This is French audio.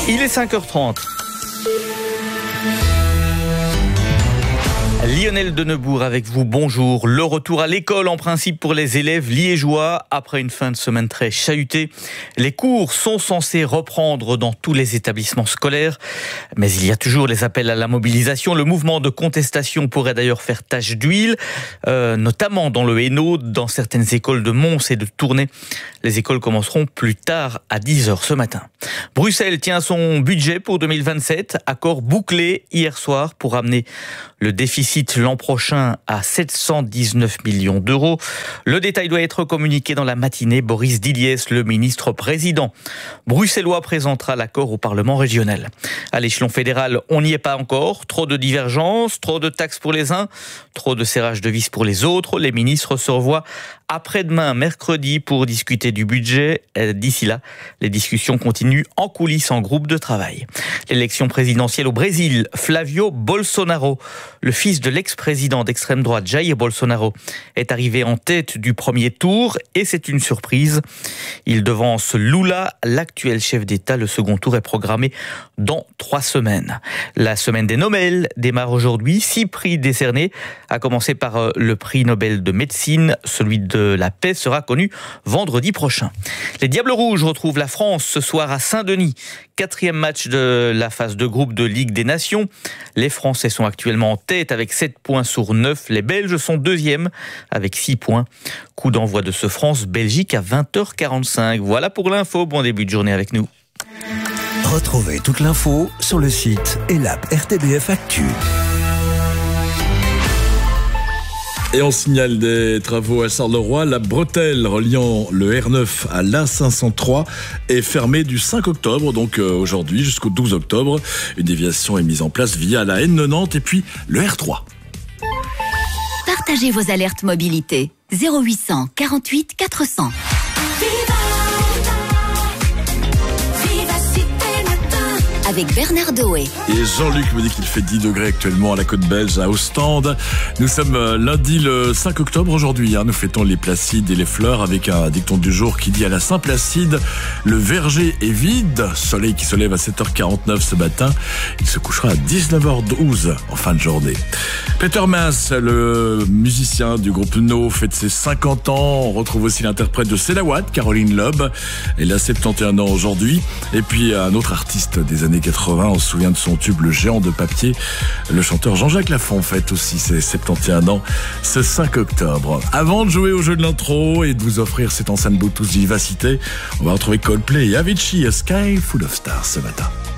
Il est 5h30. Lionel de Neubourg avec vous, bonjour. Le retour à l'école en principe pour les élèves liégeois après une fin de semaine très chahutée. Les cours sont censés reprendre dans tous les établissements scolaires, mais il y a toujours les appels à la mobilisation. Le mouvement de contestation pourrait d'ailleurs faire tache d'huile, notamment dans le Hainaut, dans certaines écoles de Mons et de Tournai. Les écoles commenceront plus tard à 10h ce matin. Bruxelles tient son budget pour 2027, accord bouclé hier soir pour amener le déficit l'an prochain à 719 millions d'euros. Le détail doit être communiqué dans la matinée. Boris Diliès, le ministre-président bruxellois, présentera l'accord au Parlement régional. À l'échelon fédéral, on n'y est pas encore. Trop de divergences, trop de taxes pour les uns, trop de serrage de vis pour les autres. Les ministres se revoient après-demain, mercredi, pour discuter du budget. D'ici là, les discussions continuent en coulisses en groupe de travail. L'élection présidentielle au Brésil, Flavio Bolsonaro, le fils de l'ex-président d'extrême droite Jair Bolsonaro, est arrivé en tête du premier tour et c'est une surprise. Il devance Lula, l'actuel chef d'État. Le second tour est programmé dans 3 semaines. La semaine des Nobel démarre aujourd'hui. 6 prix décernés, à commencer par le prix Nobel de médecine. Celui de la paix sera connu vendredi prochain. Les Diables Rouges retrouvent la France ce soir à Saint-Denis. 4e match de la phase de groupe de Ligue des Nations. Les Français sont actuellement en tête avec 7 points sur 9. Les Belges sont 2e avec 6 points. Coup d'envoi de ce France-Belgique à 20h45. Voilà pour l'info. Bon début de journée avec nous. Retrouvez toute l'info sur le site et l'app RTBF Actu. Et on signale des travaux à Charleroi. La bretelle reliant le R9 à l'A503 est fermée du 5 octobre, donc aujourd'hui jusqu'au 12 octobre. Une déviation est mise en place via la N90 et puis le R3. Partagez vos alertes mobilité. 0800 48 400. Avec Bernard Doé. Et Jean-Luc me dit qu'il fait 10 degrés actuellement à la côte belge, à Ostende. Nous sommes lundi le 5 octobre aujourd'hui. Nous fêtons les Placides et les fleurs avec un dicton du jour qui dit à la Saint-Placide, le verger est vide. Soleil qui se lève à 7h49 ce matin. Il se couchera à 19h12 en fin de journée. Peter Maas, le musicien du groupe No, fête ses 50 ans. On retrouve aussi l'interprète de Selawat, Caroline Loeb. Elle a 71 ans aujourd'hui. Et puis un autre artiste des années 80, on se souvient de son tube Le Géant de papier. Le chanteur Jean-Jacques Lafont fête aussi ses 71 ans ce 5 octobre. Avant de jouer au jeu de l'intro et de vous offrir cette enceinte Bluetooth Vivacité, on va retrouver Coldplay et Avicii, A Sky Full of Stars ce matin.